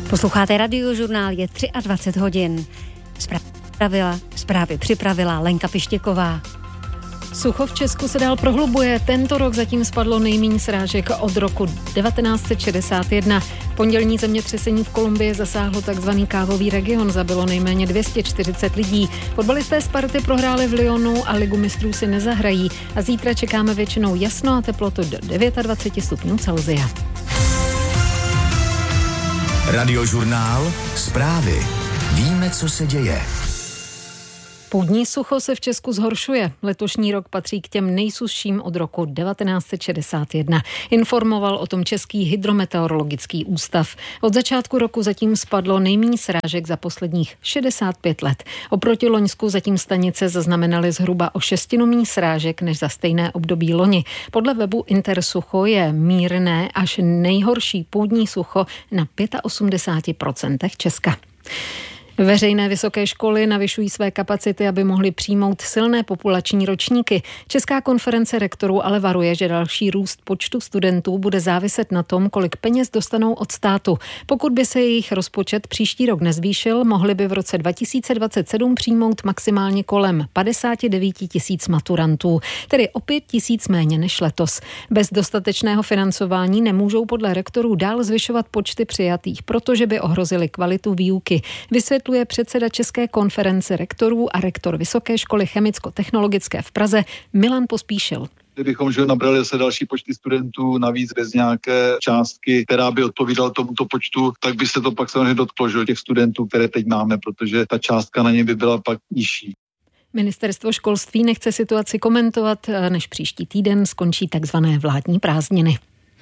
Posloucháte Radiožurnál, je 23 hodin. Zprávy připravila Lenka Pištěková. Sucho v Česku se dál prohlubuje. Tento rok zatím spadlo nejméně srážek od roku 1961. Pondělní zemětřesení v Kolumbii zasáhlo takzvaný kávový region, zabilo nejméně 240 lidí. Fotbalisté Sparty prohráli v Lyonu a Ligu mistrů si nezahrají. A zítra čekáme většinou jasno a teplotu do 29 stupňů Celsia. Radiožurnál, zprávy. Víme, co se děje. Půdní sucho se v Česku zhoršuje. Letošní rok patří k těm nejsušším od roku 1961. Informoval o tom Český hydrometeorologický ústav. Od začátku roku zatím spadlo nejméně srážek za posledních 65 let. Oproti loňsku zatím stanice zaznamenaly zhruba o 6 méně srážek než za stejné období loni. Podle webu Intersucho je mírné až nejhorší půdní sucho na 85% Česka. Veřejné vysoké školy navyšují své kapacity, aby mohly přijmout silné populační ročníky. Česká konference rektorů ale varuje, že další růst počtu studentů bude záviset na tom, kolik peněz dostanou od státu. Pokud by se jejich rozpočet příští rok nezvýšil, mohli by v roce 2027 přijmout maximálně kolem 59 000 maturantů, tedy o 5 000 méně než letos. Bez dostatečného financování nemůžou podle rektorů dál zvyšovat počty přijatých, protože by ohrozili kvalitu výuky. Vysvětluje předseda České konference rektorů a rektor Vysoké školy chemicko-technologické v Praze Milan Pospíšil. Kdybychom nabrali se další počty studentů navíc bez nějaké částky, která by odpovídala tomuto počtu, tak by se to pak samozřejmě dotklo těch studentů, které teď máme, protože ta částka na ně by byla pak nižší. Ministerstvo školství nechce situaci komentovat, než příští týden skončí takzvané vládní prázdniny.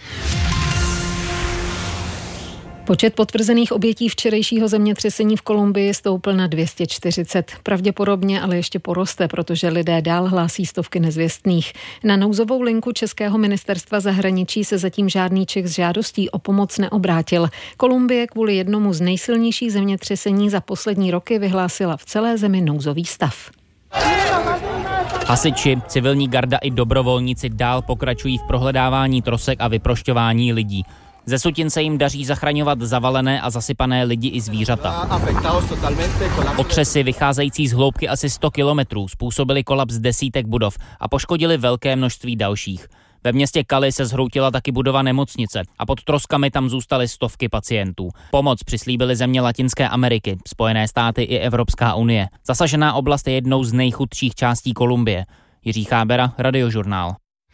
Počet potvrzených obětí včerejšího zemětřesení v Kolumbii stoupl na 240. Pravděpodobně ale ještě poroste, protože lidé dál hlásí stovky nezvěstných. Na nouzovou linku Českého ministerstva zahraničí se zatím žádný Čech s žádostí o pomoc neobrátil. Kolumbie kvůli jednomu z nejsilnějších zemětřesení za poslední roky vyhlásila v celé zemi nouzový stav. Hasiči, civilní garda i dobrovolníci dál pokračují v prohledávání trosek a vyprošťování lidí. Ze sutin se jim daří zachraňovat zavalené a zasypané lidi i zvířata. Otřesy vycházející z hloubky asi 100 kilometrů způsobily kolaps desítek budov a poškodili velké množství dalších. Ve městě Cali se zhroutila taky budova nemocnice a pod troskami tam zůstaly stovky pacientů. Pomoc přislíbily země Latinské Ameriky, Spojené státy i Evropská unie. Zasažená oblast je jednou z nejchudších částí Kolumbie. Jiří Chábera, Radiožurnál.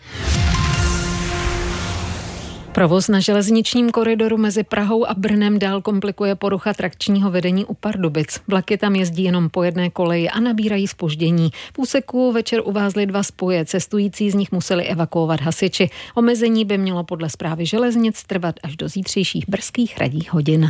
Provoz na železničním koridoru mezi Prahou a Brnem dál komplikuje porucha trakčního vedení u Pardubic. Vlaky tam jezdí jenom po jedné koleji a nabírají zpoždění. V úseku večer uvázly 2 spoje, cestující z nich museli evakuovat hasiči. Omezení by mělo podle správy železnic trvat až do zítřejších brzkých ranních hodin.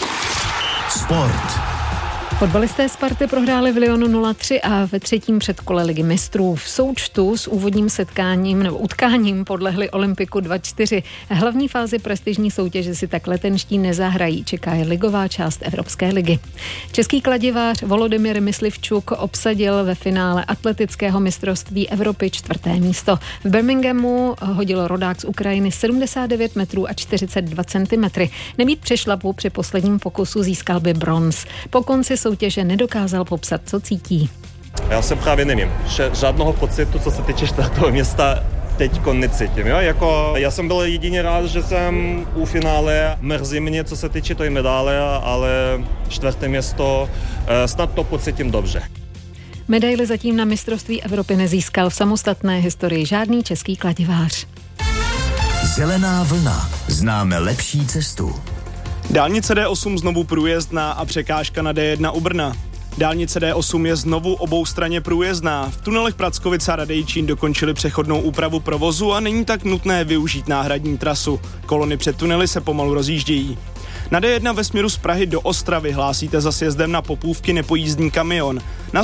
Sport. Fotbalisté Sparty prohráli v Lyonu 0-3 a ve 3. předkole Ligy mistrů. V součtu s úvodním utkáním podlehli Olympiku 2-4. Hlavní fázi prestižní soutěže si tak letenští nezahrají. Čeká je ligová část Evropské ligy. Český kladivář Volodymyr Myslivčuk obsadil ve finále atletického mistrovství Evropy 4. místo. V Birminghamu hodil rodák z Ukrajiny 79 metrů a 42 centimetry. Nebýt přešlapu při posledním pokusu získal by bronz. Po konci soutěže nedokázal popsat, co cítí. Já se právě nevím. Žádného pocitu, co se týče 4. města, teďko necítím. Já jsem byl jedině rád, že jsem u finále. Mrzí mě, co se týče té medaile, ale 4. město, snad to pocítím dobře. Medaili zatím na mistrovství Evropy nezískal v samostatné historii žádný český kladivář. Zelená vlna. Známe lepší cestu. Dálnice D8 znovu průjezdná a překážka na D1 u Brna. Dálnice D8 je znovu oboustranně průjezdná. V tunelech Prackovice a Radejčín dokončili přechodnou úpravu provozu a není tak nutné využít náhradní trasu. Kolony před tunely se pomalu rozjíždějí. Na D1 ve směru z Prahy do Ostravy hlásíte za sjezdem na Popůvky nepojízdný kamion. Na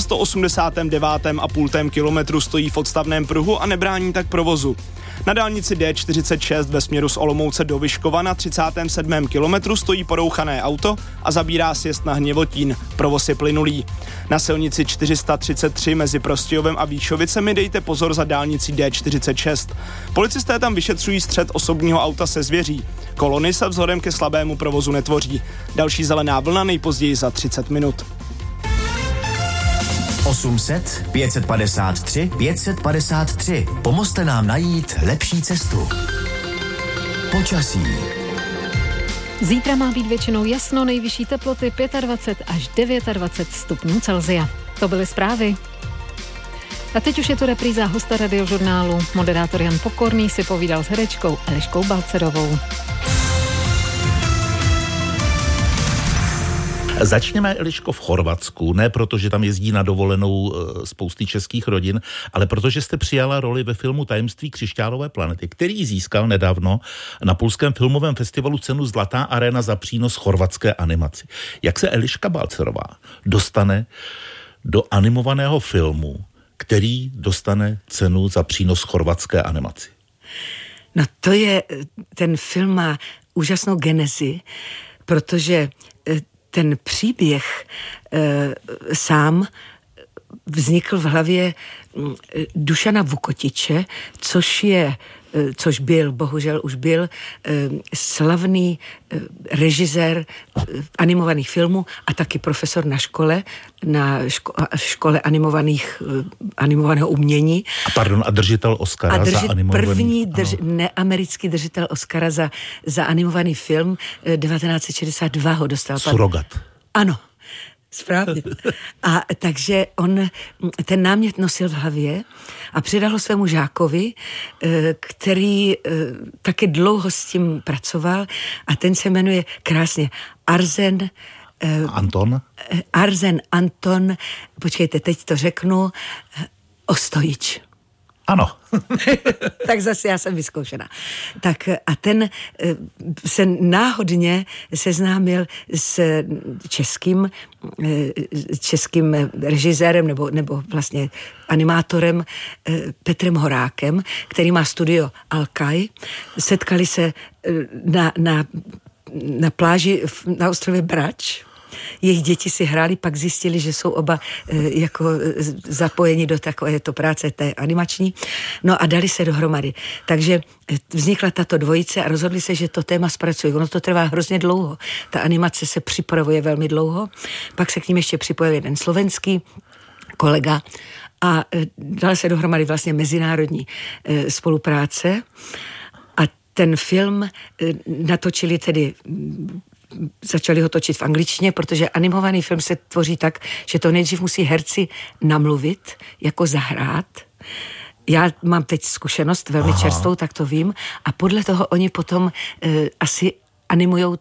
189,5 kilometru stojí v odstavném pruhu a nebrání tak provozu. Na dálnici D46 ve směru z Olomouce do Vyškova na 37. kilometru stojí porouchané auto a zabírá sjezd na Hněvotín. Provoz je plynulý. Na silnici 433 mezi Prostějovem a Výšovicemi dejte pozor za dálnicí D46. Policisté tam vyšetřují střet osobního auta se zvěří. Kolony se vzhledem ke slabému provozu provozu netvoří. Další Zelená vlna nejpozději za 30 minut. 800 553 553. Pomozte nám najít lepší cestu. Počasí. Zítra má být většinou jasno, nejvyšší teploty 25 až 29 stupňů Celsia. To byly zprávy. A teď už je to repríza hosta Radiožurnálu. Moderátor Jan Pokorný si povídal s herečkou Eliškou Balcerovou. Začněme, Eliško, v Chorvatsku, ne protože tam jezdí na dovolenou spousty českých rodin, ale protože jste přijala roli ve filmu Tajemství křišťálové planety, který získal nedávno na Pulském filmovém festivalu cenu Zlatá aréna za přínos chorvatské animaci. Jak se Eliška Balcerová dostane do animovaného filmu, který dostane cenu za přínos chorvatské animaci? No ten film má úžasnou genezi, protože ten příběh sám vznikl v hlavě Dušana Vukotiče, což byl, bohužel už byl, slavný režisér animovaných filmů a taky profesor na škole animovaného umění. A držitel Oscara za animovaný... První neamerický držitel Oscara za animovaný film 1962 ho dostal. Surogat. Ano. Správně. A takže on ten námět nosil v hlavě a předal ho svému žákovi, který taky dlouho s tím pracoval a ten se jmenuje krásně Arzen Anton, počkejte, teď to řeknu, Ostojič. Ano. Tak zase já jsem vyzkoušená. Tak a ten se náhodně seznámil s českým režisérem nebo vlastně animátorem Petrem Horákem, který má studio Alkaj. Setkali se na pláži na ostrově Brač. Jejich děti si hráli, pak zjistili, že jsou oba jako zapojeni do takovéto práce té animační. No a dali se dohromady. Takže vznikla tato dvojice a rozhodli se, že to téma zpracují. Ono to trvá hrozně dlouho. Ta animace se připravuje velmi dlouho. Pak se k ním ještě připojil jeden slovenský kolega a dala se dohromady vlastně mezinárodní spolupráce. A ten film natočili tedy... Začali ho točit v angličtině, protože animovaný film se tvoří tak, že to nejdřív musí herci namluvit, jako zahrát. Já mám teď zkušenost velmi čerstvou, tak to vím. A podle toho oni potom asi animujou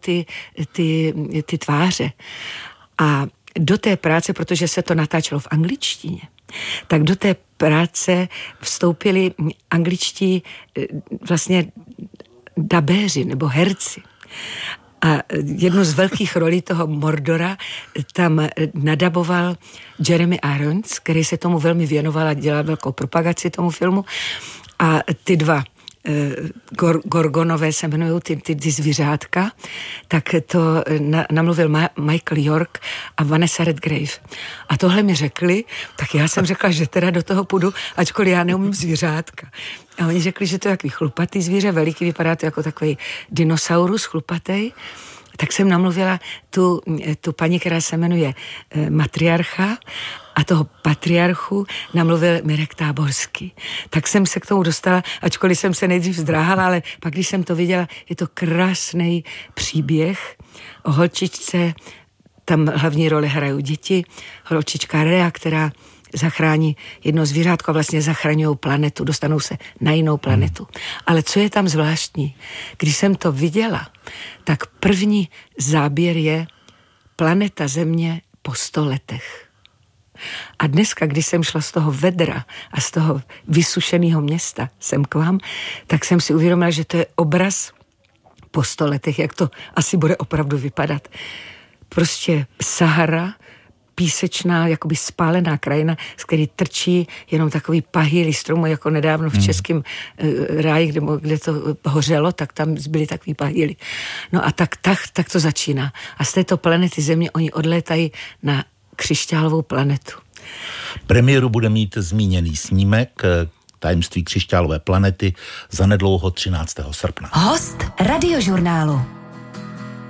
ty tváře. A do té práce, protože se to natáčelo v angličtině, tak do té práce vstoupili angličtí vlastně dabéři nebo herci. A jednu z velkých rolí toho Mordora tam nadaboval Jeremy Irons, který se tomu velmi věnoval a dělal velkou propagaci tomu filmu. A ty dva Gorgonové se jmenují ty zvířátka, tak to namluvil Michael York a Vanessa Redgrave. A tohle mi řekli, tak já jsem řekla, že teda do toho půjdu, ačkoliv já neumím zvířátka. A oni řekli, že to je takový chlupatý zvíře, veliký, vypadá to jako takový dinosaurus chlupatý. Tak jsem namluvila tu paní, která se jmenuje Matriarcha, a toho patriarchu namluvil Mirek Táborský. Tak jsem se k tomu dostala, ačkoliv jsem se nejdřív zdráhala, ale pak, když jsem to viděla, je to krásný příběh o holčičce, tam hlavní roli hrají děti, holčička Rea, která zachrání jedno zvířátko a vlastně zachraňují planetu, dostanou se na jinou planetu. Ale co je tam zvláštní? Když jsem to viděla, tak první záběr je planeta Země po 100 letech. A dneska, když jsem šla z toho vedra a z toho vysušeného města sem k vám, tak jsem si uvědomila, že to je obraz po 100 letech, jak to asi bude opravdu vypadat. Prostě Sahara, písečná, jakoby spálená krajina, z který trčí jenom takový pahýlý stromu, jako nedávno v českém ráji, kde to hořelo, tak tam byly takový pahýly. No a tak to začíná. A z této planety Země oni odlétají na křišťálovou planetu. Premiéru bude mít zmíněný snímek Tajemství křišťálové planety zanedlouho 13. srpna. Host Radiožurnálu.